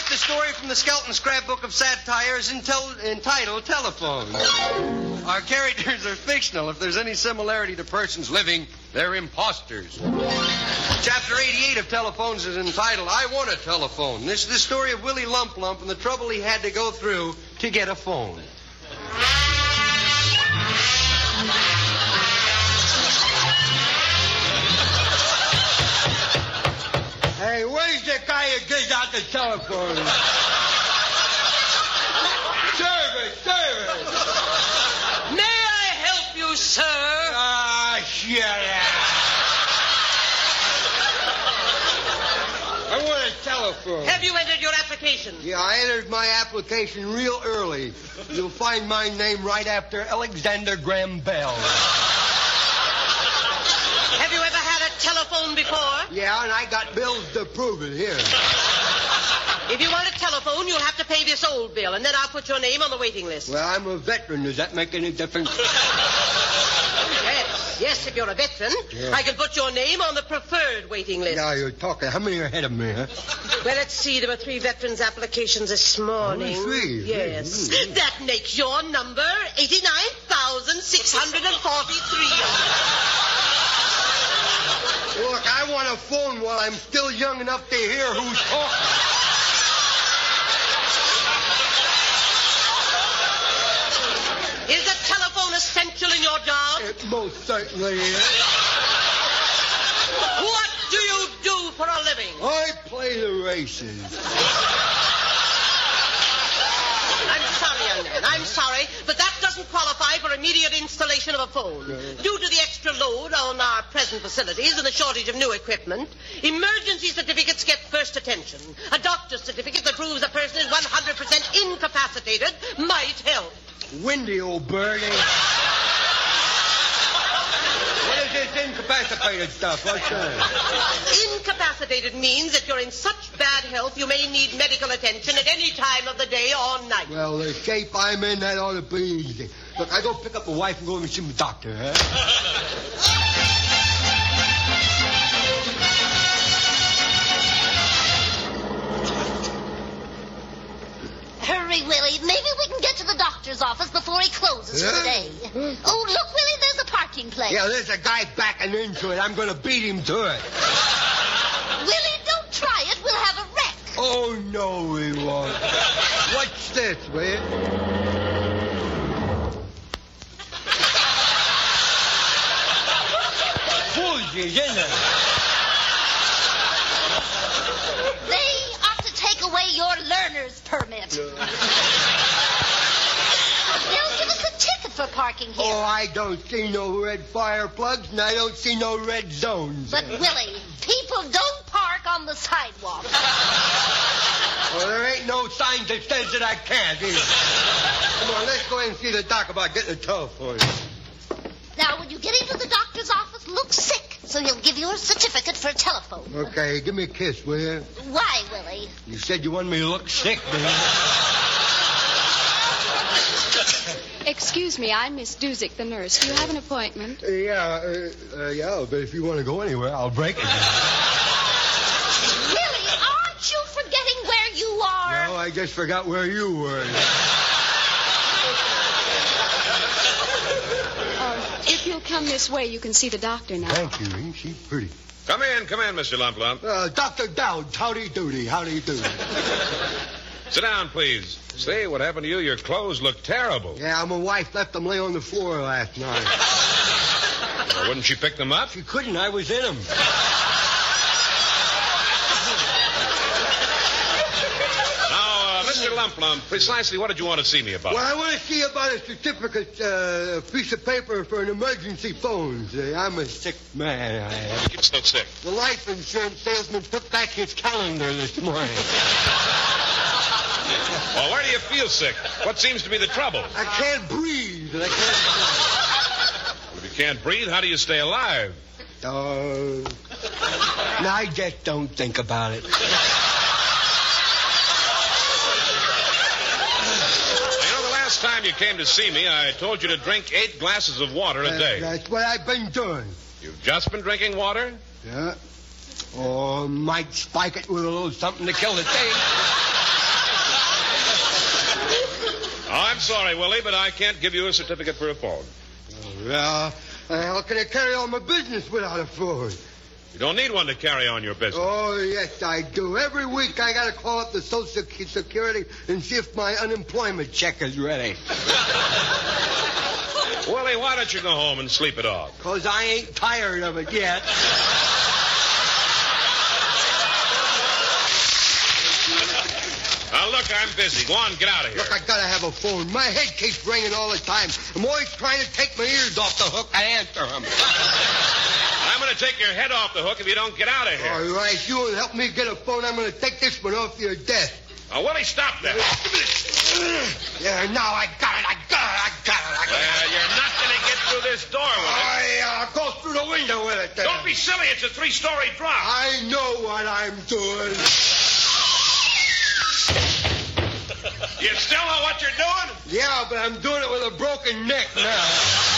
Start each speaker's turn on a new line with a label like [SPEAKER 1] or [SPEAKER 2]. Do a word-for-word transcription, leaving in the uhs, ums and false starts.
[SPEAKER 1] the story from the Skeleton Scrapbook of Satires intel- entitled Telephone. Our characters are fictional. If there's any similarity to persons living, they're imposters. Chapter eighty-eight of Telephones is entitled I Want a Telephone. This is the story of Willie Lump Lump and the trouble he had to go through to get a phone.
[SPEAKER 2] Hey, where's the guy who gives out the telephone? Service, service.
[SPEAKER 3] May I help you, sir?
[SPEAKER 2] Ah, shut up. I want a telephone.
[SPEAKER 3] Have you entered your application?
[SPEAKER 2] Yeah, I entered my application real early. You'll find my name right after Alexander Graham Bell.
[SPEAKER 3] Have you ever had a telephone before?
[SPEAKER 2] Yeah, and I got bills to prove it here.
[SPEAKER 3] If you want a telephone, you'll have to pay this old bill, and then I'll put your name on the waiting list.
[SPEAKER 2] Well, I'm a veteran. Does that make any difference?
[SPEAKER 3] Yes, yes, if you're a veteran,
[SPEAKER 2] Yeah.
[SPEAKER 3] I can put your name on the preferred waiting list.
[SPEAKER 2] Now you're talking. How many are ahead of me, huh?
[SPEAKER 3] Well, let's see. There were three veterans' applications this morning.
[SPEAKER 2] Oh, three?
[SPEAKER 3] Yes.
[SPEAKER 2] Mm-hmm.
[SPEAKER 3] That makes your number eighty-nine thousand six hundred forty-three.
[SPEAKER 2] Look, I want a phone while I'm still young enough to hear who's talking.
[SPEAKER 3] Is a telephone essential in your job?
[SPEAKER 2] It most certainly is.
[SPEAKER 3] What do you do for a living?
[SPEAKER 2] I play the races.
[SPEAKER 3] I'm sorry, young man. I'm sorry, but that doesn't qualify for immediate installation of a phone. Due to the extra load on our present facilities and the shortage of new equipment, emergency certificates get first attention. A doctor's certificate that proves a person is one hundred percent incapacitated might help.
[SPEAKER 2] Windy, old birdie. What is this incapacitated stuff? What's that?
[SPEAKER 3] Incapacitated means that you're in such bad health you may need medical attention at any time of the day or night.
[SPEAKER 2] Well, the shape I'm in, that ought to be easy. Look, I go pick up a wife and go over and see my doctor, huh?
[SPEAKER 4] Hurry, Willie. Maybe we can get to the doctor's office before he closes
[SPEAKER 2] Yeah?
[SPEAKER 4] for the day. Oh, look, Willie, there's a parking place.
[SPEAKER 2] Yeah, there's a guy backing into it. I'm going to beat him to it.
[SPEAKER 4] Willie, don't try it. We'll have a wreck.
[SPEAKER 2] Oh, no, we won't. What's this, will you? Fools, isn't it?
[SPEAKER 4] They ought to take away your learner's permit. They'll give us a ticket for parking here.
[SPEAKER 2] Oh, I don't see no red fire plugs, and I don't see no red zones.
[SPEAKER 4] But, Willie, people don't park on the sidewalk.
[SPEAKER 2] Well, there ain't no sign that says that I can't either. Come on, let's go in and see the doc about getting a telephone.
[SPEAKER 4] Now, when you get into the doctor's office, look sick, so he'll give you a certificate for a telephone.
[SPEAKER 2] Okay, give me a kiss, will you?
[SPEAKER 4] Why, Willie?
[SPEAKER 2] You said you wanted me to look sick, didn't you?
[SPEAKER 5] Excuse me, I'm Miss Duzick, the nurse. Do you have an appointment?
[SPEAKER 2] Uh, yeah, uh, uh, yeah, but if you want to go anywhere, I'll break it.
[SPEAKER 4] Willie, aren't you forgetting where you are?
[SPEAKER 2] No, I just forgot where you were.
[SPEAKER 5] Uh, if you'll come this way, you can see the doctor now.
[SPEAKER 2] Thank you. Ain't she pretty?
[SPEAKER 6] Come in, come in, Mister Lump Lump.
[SPEAKER 2] Uh, Doctor Dowd, howdy doody, howdy doody.
[SPEAKER 6] Sit down, please. Say, what happened to you? Your clothes look terrible.
[SPEAKER 2] Yeah, my wife left them lay on the floor last night.
[SPEAKER 6] Well, wouldn't she pick them up?
[SPEAKER 2] She couldn't. I was in them.
[SPEAKER 6] Now, uh, Mister Lump Lump, precisely what did you want to see me about?
[SPEAKER 2] Well, I want to see about a certificate, uh, a piece of paper for an emergency phone. Say, I'm a sick man, I am.
[SPEAKER 6] You're so sick.
[SPEAKER 2] The life insurance salesman took back his calendar this morning.
[SPEAKER 6] Well, where do you feel sick? What seems to be the trouble?
[SPEAKER 2] I can't breathe. I can't
[SPEAKER 6] If you can't breathe, how do you stay alive?
[SPEAKER 2] breathe. Uh, no, I just don't think about it.
[SPEAKER 6] You know, the last time you came to see me, I told you to drink eight glasses of water a
[SPEAKER 2] Uh,
[SPEAKER 6] day.
[SPEAKER 2] that's what I've been doing.
[SPEAKER 6] You've just been drinking water?
[SPEAKER 2] Yeah. Oh, might spike it with a little something to kill the thing.
[SPEAKER 6] I'm sorry, Willie, but I can't give you a certificate for a phone.
[SPEAKER 2] Yeah. Uh, how can I carry on my business without a phone?
[SPEAKER 6] You don't need one to carry on your business.
[SPEAKER 2] Oh, yes, I do. Every week I gotta call up the Social Security and see if my unemployment check is ready.
[SPEAKER 6] Willie, why don't you go home and sleep it off?
[SPEAKER 2] Because I ain't tired of it yet.
[SPEAKER 6] Now, look, I'm busy. Go on, get out of here.
[SPEAKER 2] Look, I gotta have a phone. My head keeps ringing all the time. I'm always trying to take my ears off the hook and answer them.
[SPEAKER 6] I'm going to take your head off the hook if you don't get out of here.
[SPEAKER 2] All right, you won't help me get a phone. I'm going to take this one off your desk.
[SPEAKER 6] Now, Willie, stop that.
[SPEAKER 2] Yeah, now I got it. I got it. I got it. I got it.
[SPEAKER 6] Well, you're not going to get through this door with it.
[SPEAKER 2] I uh, go through the window with it. Then.
[SPEAKER 6] Don't be silly. It's a three-story drop.
[SPEAKER 2] I know what I'm doing.
[SPEAKER 6] You still know what you're doing?
[SPEAKER 2] Yeah, but I'm doing it with a broken neck now.